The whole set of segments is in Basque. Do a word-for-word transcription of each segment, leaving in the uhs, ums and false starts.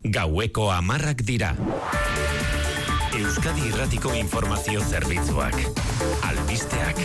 Gaueko hamarrak dira. Euskadi Irratiko Informazio Zerbitzuak. Albisteak.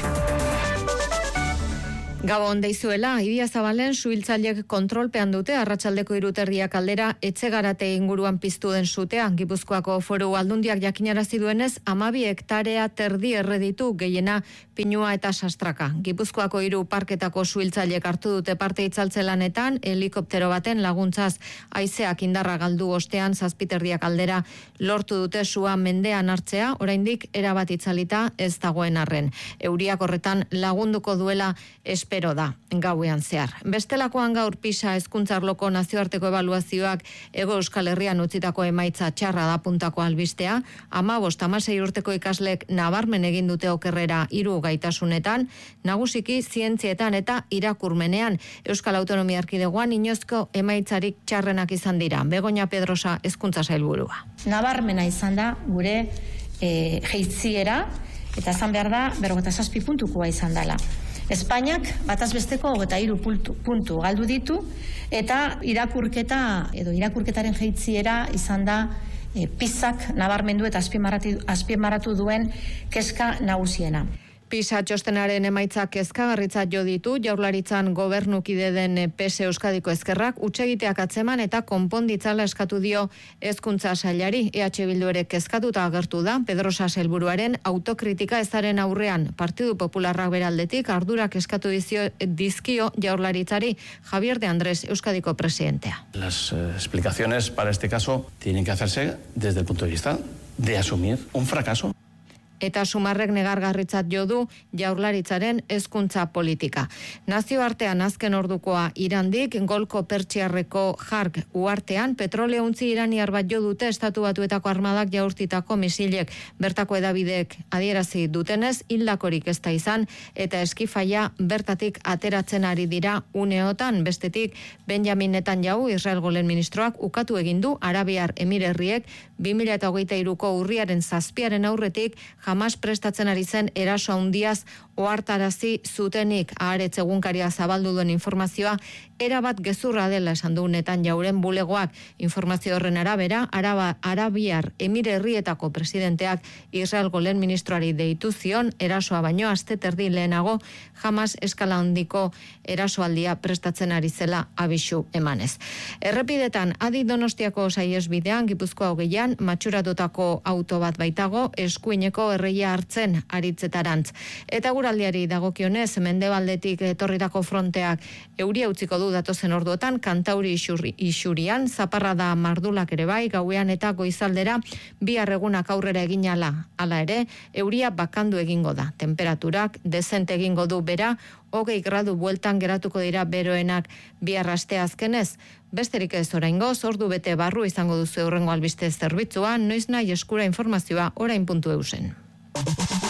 Gabon deizuela, Idia Zabalen suhiltzaileek kontrolpean dute arratsaldeko hiruterdiak aldera Etxegarate inguruan piztu den sutea. Gipuzkoako Foru Aldundiak jakinarazi duenez, hamabi hektarea terdi erreditu, gehiena pinua eta sastraka. Gipuzkoako hiru parketako suhiltzaileek hartu dute parte itzaltze lanetan, helikoptero baten laguntzaz haizeak indarra galdu ostean zazpiterdiak aldera lortu dute sua mendean hartzea, oraindik erabat itzalita ez dagoen arren. Euriak horretan lagunduko duela espero da gauean zehar. Bestelakoan gaur Pisa hezkuntzarloko nazioarteko ebaluazioak Hego Euskal Herrian utzitako emaitza txarra da puntako albistea. hamabost hamasei urteko ikaslek nabarmen egin dute okerrera hiru gaitasunetan, nagusiki zientzietan eta irakurmenean. Euskal Autonomia Erkidegoan inozko emaitzarik txarrenak izan dira. Begoña Pedrosa hezkuntza sailburua. Nabarmena izan da gure e, jeitziera, eta esan behar da berrogeita zazpi puntukoa izan dela. Espainiak bataz besteko hogeita hiru puntu, puntu galdu ditu, eta irakurketa edo irakurketaren jeitziera izan da e, Pisak nabarmendu eta azpimarratu, azpimarratu duen kezka nagusiena. Pisa txostenaren emaitzak kezkagarritzat jo ditu, Jaurlaritzan gobernukide den P S Euskadiko Ezkerrak hutsegiteak atzeman eta konponditzala eskatu dio hezkuntza sailari. E H Bildu ere kezkatuta agertu da, Pedrosa sailburuaren autokritika ezaren aurrean. Partidu Popularrak beraldetik ardurak eskatu dizio, dizkio Jaurlaritzari. Javier de Andrés, Euskadiko presidentea. Las eh, explicaciones para este caso tienen que hacerse desde el punto de vista de asumir un fracaso. Eta Sumarrek negargarritzat jo du Jaurlaritzaren hezkuntza politika. Nazioartean azken ordukoa Irandik, Golko Pertsiarreko Jark uartean, petroleuntzi iraniar bat jo dute Estatu Batuetako armadak jaurtitako misilek. Bertako edabideek adierazi dutenez, hildakorik ez da izan, eta eskifaia bertatik ateratzen ari dira uneotan. Bestetik, Benjamin Netanyahu, Israelgo lehen ministroak, ukatu egin du Arabiar Emirerriek bi mila hogeita hiruko urriaren zazpiaren aurretik Hamas prestatzen ari zen eraso handiaz ohartarazi zutenik. Haaretz egunkaria zabaldu duen informazioa erabat gezurra dela esan du Netanyahuren bulegoak. Informazio horren arabera, Araba, Arabiar Emirerrietako presidenteak Israelgo lehen ministroari deitu zion erasoa baino aste terdi lehenago Hamas eskala handiko erasoaldia prestatzen ari zela abisu emanez. Errepidetan Adi Donostiako saihesbidean Gipuzkoa hogeian matxuratutako auto bat baitago eskuineko erreia hartzen aritzetarantz. Eta guraldiari dagokionez, mendebaldetik etorritako fronteak euria utziko du datozen orduotan, Kantauri isuri, isurian, zaparrada mardulak ere bai, gauean eta goizaldera bihar egunak aurrera egin ala. Hala ere, euria bakandu egingo da. Temperaturak dezente egingo du bera, hogei gradu bueltan geratuko dira beroenak bihar aste azkenez. Besterik ez oraingoz, ordu bete barru izango duzu hurrengo albiste zerbitzuan, noiz nahi eskura informazioa orain puntu eusen.